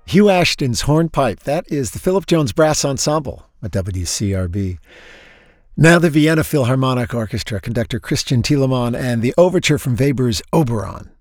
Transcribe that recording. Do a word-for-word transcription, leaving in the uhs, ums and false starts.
Hugh Ashton's hornpipe. That is the Philip Jones Brass Ensemble at W C R B. Now the Vienna Philharmonic Orchestra, conductor Christian Thielemann, and the overture from Weber's Oberon.